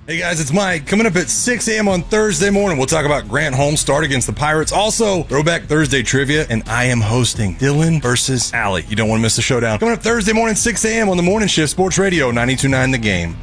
Hey guys, it's Mike. Coming up at 6 a.m. on Thursday morning, we'll talk about Grant Holmes' start against the Pirates. Also, Throwback Thursday trivia, and I am hosting Dylan versus Allie. You don't want to miss the showdown. Coming up Thursday morning, 6 a.m. on the Morning Shift, Sports Radio 92.9 The Game.